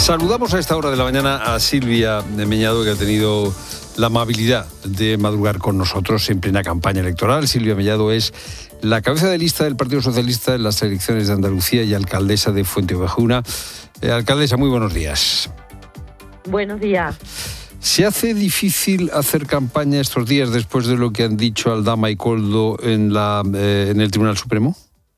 Saludamos a esta hora de la mañana a Silvia Mellado, que ha tenido la amabilidad de madrugar con nosotros en plena campaña electoral. Silvia Mellado es la cabeza de lista del Partido Socialista en las elecciones de Andalucía y alcaldesa de Fuenteovejuna. Alcaldesa, muy buenos días. Buenos días. ¿Se hace difícil hacer campaña estos días después de lo que han dicho Aldama y Koldo en el Tribunal Supremo?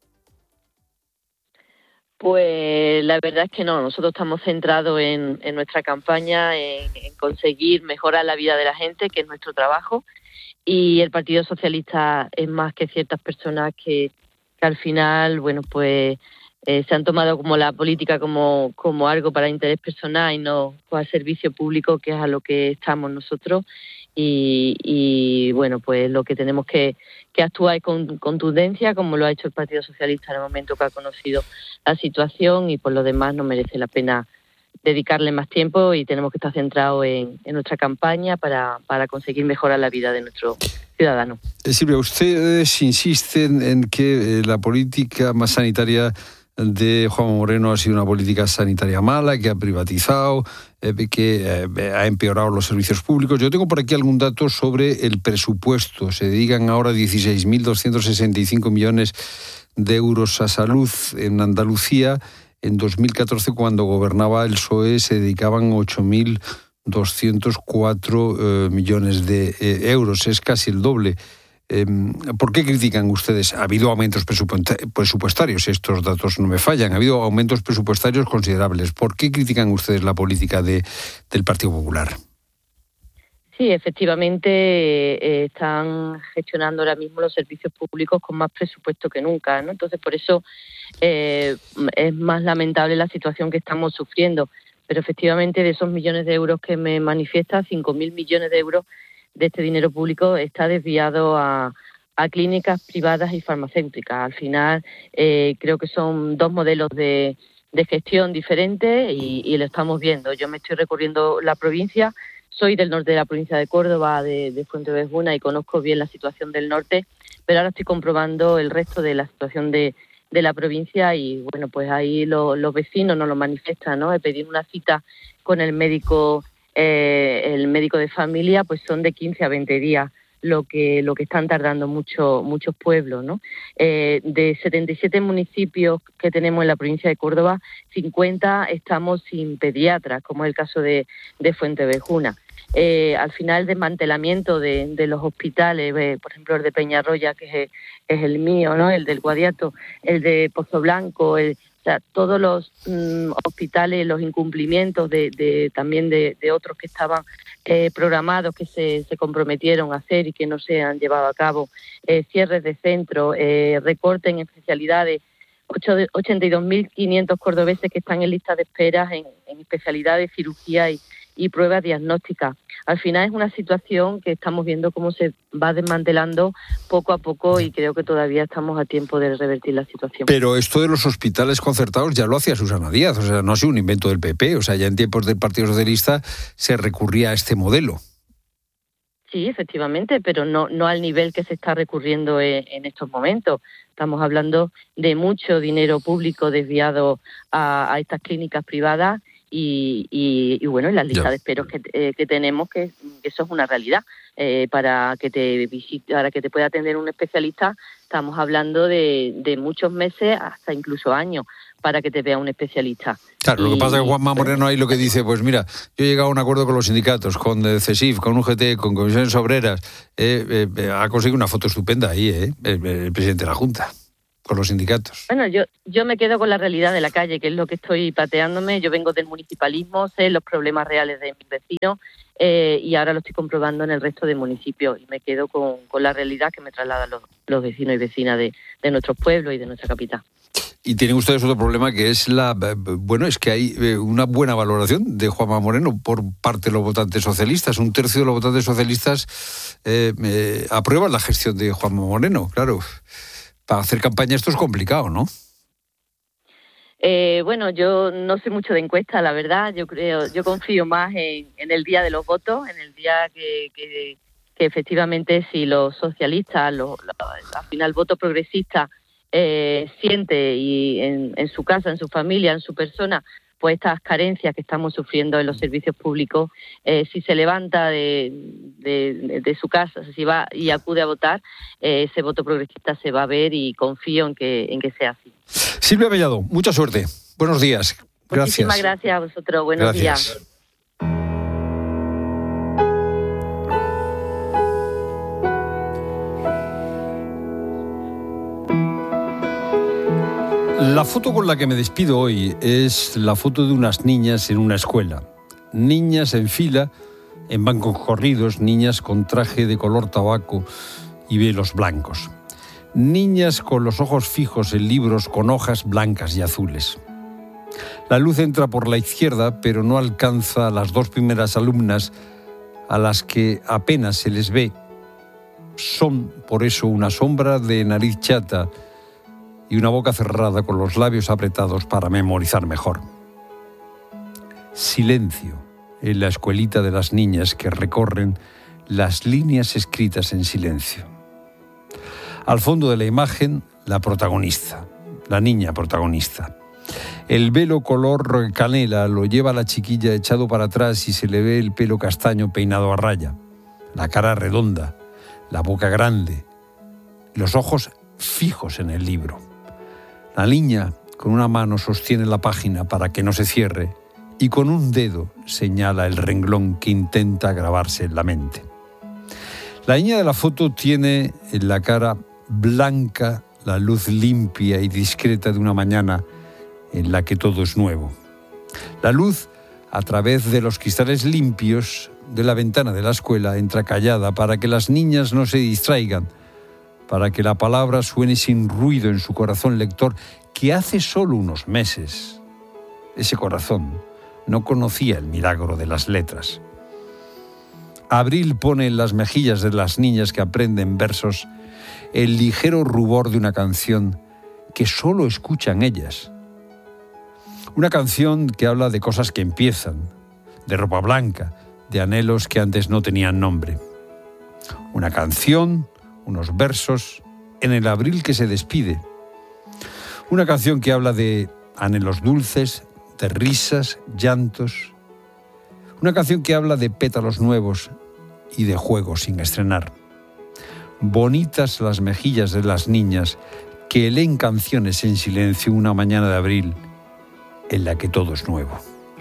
Pues la verdad es que no. Nosotros estamos centrados en nuestra campaña, en conseguir mejorar la vida de la gente, que es nuestro trabajo. Y el Partido Socialista es más que ciertas personas que al final, bueno, pues se han tomado como la política como algo para interés personal y no al servicio público, que es a lo que estamos nosotros. Y bueno, pues lo que tenemos que actuar es con contundencia, como lo ha hecho el Partido Socialista en el momento que ha conocido la situación, y por lo demás no merece la pena dedicarle más tiempo y tenemos que estar centrados en nuestra campaña para conseguir mejorar la vida de nuestros ciudadanos. Silvia, ustedes insisten en que la política más sanitaria de Juanma Moreno ha sido una política sanitaria mala, que ha privatizado, que ha empeorado los servicios públicos. Yo tengo por aquí algún dato sobre el presupuesto. Se dedican ahora 16.265 millones de euros a salud en Andalucía. En 2014, cuando gobernaba el PSOE, se dedicaban 8.204 millones de euros. Es casi el doble. ¿Por qué critican ustedes? Ha habido aumentos presupuestarios, estos datos no me fallan, ha habido aumentos presupuestarios considerables. ¿Por qué critican ustedes la política del Partido Popular? Sí, efectivamente están gestionando ahora mismo los servicios públicos con más presupuesto que nunca, ¿no? Entonces, por eso es más lamentable la situación que estamos sufriendo. Pero efectivamente, de esos millones de euros que me manifiesta, 5.000 millones de euros de este dinero público está desviado a clínicas privadas y farmacéuticas. Al final, creo que son dos modelos de gestión diferentes y lo estamos viendo. Yo me estoy recorriendo la provincia, soy del norte de la provincia de Córdoba, de Fuenteovejuna, y conozco bien la situación del norte, pero ahora estoy comprobando el resto de la situación de la provincia y, bueno, pues ahí los vecinos nos lo manifiestan, ¿no? He pedido una cita con el médico de familia, pues son de 15 a 20 días lo que están tardando muchos pueblos, ¿no? De 77 municipios que tenemos en la provincia de Córdoba, 50 estamos sin pediatras, como es el caso de Fuenteovejuna. Al final, el desmantelamiento de los hospitales, por ejemplo el de Peñarroya, que es el mío, ¿no? El del Guadiato, el de Pozo Blanco, o sea, todos los hospitales, los incumplimientos también de otros que estaban programados, que se comprometieron a hacer y que no se han llevado a cabo, cierres de centros, recortes en especialidades, 82.500 cordobeses que están en lista de espera en especialidades de cirugía y pruebas diagnósticas. Al final es una situación que estamos viendo cómo se va desmantelando poco a poco y creo que todavía estamos a tiempo de revertir la situación. Pero esto de los hospitales concertados ya lo hacía Susana Díaz, o sea, no ha sido un invento del PP, o sea, ya en tiempos del Partido Socialista se recurría a este modelo. Sí, efectivamente, pero no al nivel que se está recurriendo en estos momentos. Estamos hablando de mucho dinero público desviado a estas clínicas privadas y bueno, en las listas de esperos que tenemos, que eso es una realidad. Para que te pueda atender un especialista, estamos hablando de muchos meses, hasta incluso años, para que te vea un especialista. Claro, lo que pasa es que Juanma Moreno ahí lo que dice, pues mira, yo he llegado a un acuerdo con los sindicatos, con CESIF, con UGT, con comisiones obreras, ha conseguido una foto estupenda ahí, el presidente de la Junta, con los sindicatos. Bueno, yo me quedo con la realidad de la calle, que es lo que estoy pateándome. Yo vengo del municipalismo, sé los problemas reales de mis vecinos y ahora lo estoy comprobando en el resto de municipios y me quedo con la realidad que me trasladan los vecinos y vecinas de nuestros pueblos y de nuestra capital. Y tienen ustedes otro problema, que es es que hay una buena valoración de Juanma Moreno por parte de los votantes socialistas. Un tercio de los votantes socialistas aprueban la gestión de Juanma Moreno. Claro, para hacer campaña esto es complicado, ¿no? Bueno, yo no sé mucho de encuestas, la verdad. Yo confío más en el día de los votos, en el día que efectivamente si los socialistas, al final el voto progresista siente y en su casa, en su familia, en su persona, pues estas carencias que estamos sufriendo en los servicios públicos, si se levanta de su casa, si va y acude a votar, ese voto progresista se va a ver, y confío en que sea así. Silvia Mellado, mucha suerte. Buenos días. Gracias. Muchísimas gracias a vosotros. Buenos días. La foto con la que me despido hoy es la foto de unas niñas en una escuela. Niñas en fila, en bancos corridos, niñas con traje de color tabaco y velos blancos. Niñas con los ojos fijos en libros con hojas blancas y azules. La luz entra por la izquierda, pero no alcanza a las dos primeras alumnas, a las que apenas se les ve. Son, por eso, una sombra de nariz chata y una boca cerrada con los labios apretados para memorizar mejor. Silencio en la escuelita de las niñas que recorren las líneas escritas en silencio. Al fondo de la imagen, la protagonista, la niña protagonista. El velo color canela lo lleva la chiquilla echado para atrás y se le ve el pelo castaño peinado a raya, la cara redonda, la boca grande, los ojos fijos en el libro. La niña, con una mano, sostiene la página para que no se cierre y con un dedo señala el renglón que intenta grabarse en la mente. La niña de la foto tiene en la cara blanca la luz limpia y discreta de una mañana en la que todo es nuevo. La luz, a través de los cristales limpios de la ventana de la escuela, entra callada para que las niñas no se distraigan, para que la palabra suene sin ruido en su corazón lector, que hace solo unos meses ese corazón no conocía el milagro de las letras. Abril pone en las mejillas de las niñas que aprenden versos el ligero rubor de una canción que solo escuchan ellas. Una canción que habla de cosas que empiezan, de ropa blanca, de anhelos que antes no tenían nombre. Una canción, unos versos, en el abril que se despide. Una canción que habla de anhelos dulces, de risas, llantos. Una canción que habla de pétalos nuevos y de juegos sin estrenar. Bonitas las mejillas de las niñas que leen canciones en silencio una mañana de abril en la que todo es nuevo.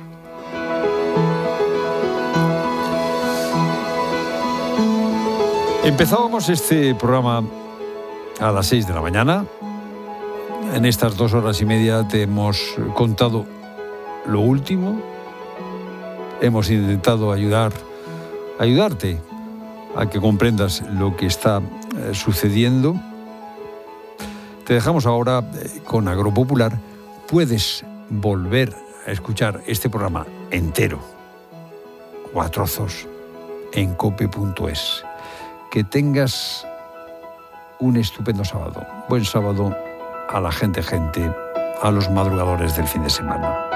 Empezábamos este programa a las 6 de la mañana. En estas 2 horas y media te hemos contado lo último. Hemos intentado ayudarte a que comprendas lo que está sucediendo. Te dejamos ahora con Agropopular. Puedes volver a escuchar este programa entero o a trozos en cope.es. Que tengas un estupendo sábado. Buen sábado a la gente, a los madrugadores del fin de semana.